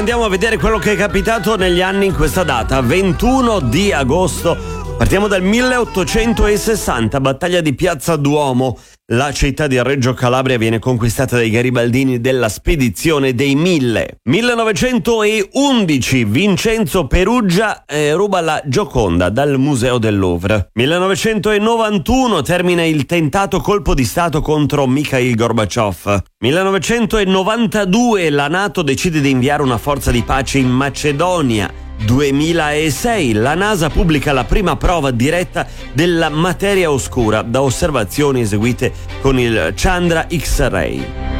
andiamo a vedere quello che è capitato negli anni in questa data, 21 di agosto. Partiamo dal 1860, battaglia di Piazza Duomo. La città di Reggio Calabria viene conquistata dai garibaldini della spedizione dei Mille. 1911, Vincenzo Peruggia ruba la Gioconda dal Museo del Louvre. 1991, termina il tentato colpo di Stato contro Mikhail Gorbaciov. 1992, la NATO decide di inviare una forza di pace in Macedonia. 2006, la NASA pubblica la prima prova diretta della materia oscura da osservazioni eseguite con il Chandra X-Ray.